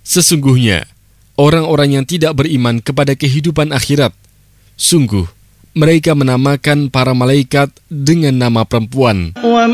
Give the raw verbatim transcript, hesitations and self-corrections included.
Sesungguhnya, orang-orang yang tidak beriman kepada kehidupan akhirat, sungguh mereka menamakan para malaikat dengan nama perempuan.